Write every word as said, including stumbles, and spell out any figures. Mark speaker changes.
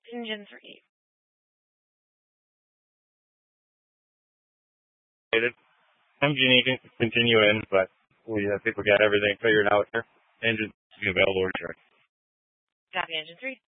Speaker 1: Engine three.
Speaker 2: Engine needing to continue in, but we I think we got everything figured out here. Engine to be available to check.
Speaker 1: Copy, engine three.